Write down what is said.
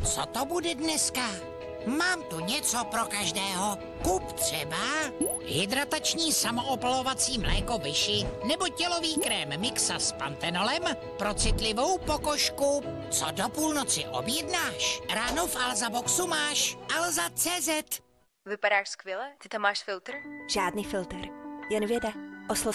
Co to bude dneska? Mám tu něco pro každého. Kup třeba hydratační samoopalovací mléko Vyši nebo tělový krém Mixa s pantenolem pro citlivou pokožku. Co do půlnoci objednáš? Ráno v Alza Boxu máš Alza.cz. Vypadáš skvěle? Ty tam máš filtr? Žádný filtr, jen věda. Oslo